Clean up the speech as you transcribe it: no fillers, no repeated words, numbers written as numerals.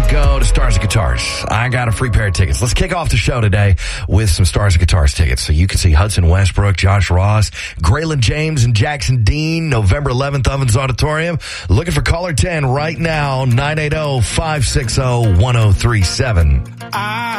go to Stars of Guitars. I got a free pair of tickets. Let's kick off the show today with some Stars of Guitars tickets. So you can see Hudson Westbrook, Josh Ross, Graylin James, and Jackson Dean, November 11th, Ovens Auditorium. Looking for caller 10 right now, 980-560-1037.